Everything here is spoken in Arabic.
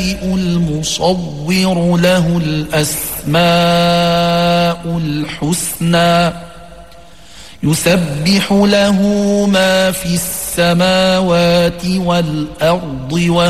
المصور له الأسماء الحسنى يسبح له ما في السماوات والأرض